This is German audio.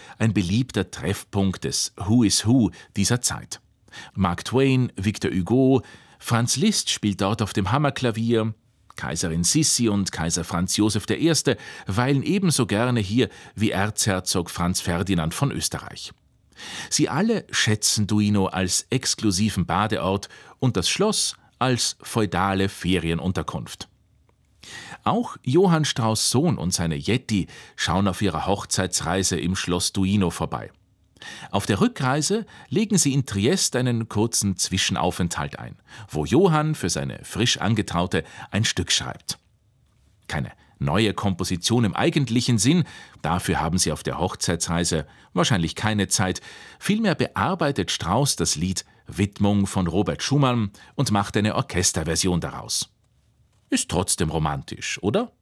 ein beliebter Treffpunkt des Who is Who dieser Zeit. Mark Twain, Victor Hugo, Franz Liszt spielt dort auf dem Hammerklavier, Kaiserin Sissi und Kaiser Franz Josef I. weilen ebenso gerne hier wie Erzherzog Franz Ferdinand von Österreich. Sie alle schätzen Duino als exklusiven Badeort und das Schloss als feudale Ferienunterkunft. Auch Johann Strauß Sohn und seine Jetty schauen auf ihrer Hochzeitsreise im Schloss Duino vorbei. Auf der Rückreise legen sie in Triest einen kurzen Zwischenaufenthalt ein, wo Johann für seine frisch Angetraute ein Stück schreibt. Keine neue Komposition im eigentlichen Sinn, dafür haben sie auf der Hochzeitsreise wahrscheinlich keine Zeit, vielmehr bearbeitet Strauß das Lied Widmung von Robert Schumann und macht eine Orchesterversion daraus. Ist trotzdem romantisch, oder?